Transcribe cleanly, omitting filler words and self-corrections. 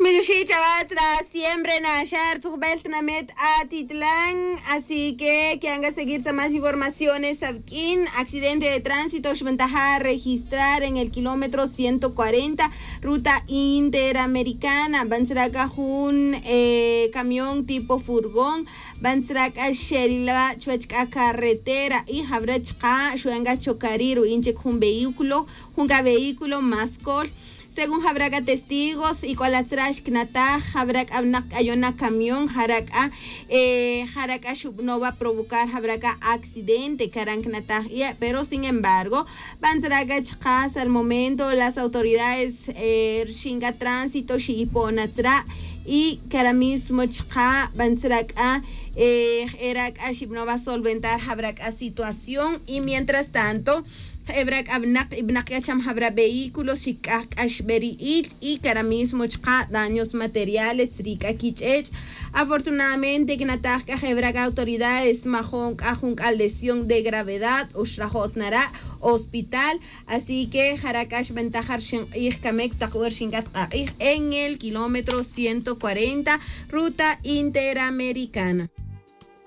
Muyushi Chavatra siempre en Ashar, Tubeltnamet Atitlán. Así que hagan seguirse más informaciones. Sabkin, accidente de tránsito, ventaja a registrar en el kilómetro 140, ruta interamericana. Bansraka un camión tipo furgón. Bansraka Sherila, Chuechka carretera y Habrachka, Shuanga Chocariru, Inchek un vehículo mascol. Según Habraga testigos y Kwalatrash Knata, Habrak Ayona camión, Haraka no va a provocar Habraga accidente, Karanknata, pero sin embargo, Banzraga Chkas al momento las autoridades Shinga Tránsito, Shiponatra y Karamismo Chka, Banzraga no va a solventar Habraga situación y mientras tanto, Ebrak abnak ibnak yacham habra vehículos shikak ashberi y karamismo chka daños materiales rika kichech. Afortunadamente que natak ebrak autoridades mahon ajunk a lesión de gravedad ushrahot nara hospital, así que harakash ventajar kamek takuer shingat en el kilómetro 140 ruta interamericana.